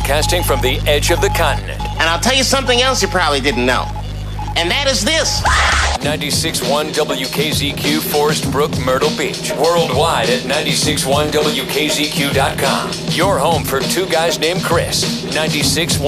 broadcasting from the edge of the continent. And I'll tell you something else you probably didn't know. And that is this. 96.1 WKZQ, Forest Brook, Myrtle Beach. Worldwide at 96.1WKZQ.com. Your home for two guys named Chris. 96.1